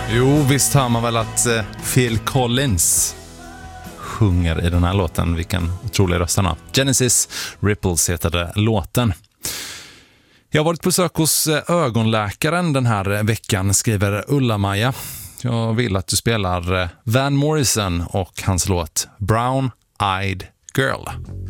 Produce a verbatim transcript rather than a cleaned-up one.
Jo, visst hör man väl att eh, Phil Collins sjunger i den här låten. Vilken otrolig röst han har. Genesis Ripples heter det, låten. Jag har varit på besök hos ögonläkaren den här veckan, skriver Ulla-Maja. Jag vill att du spelar Van Morrison och hans låt Brown Eyed Girl.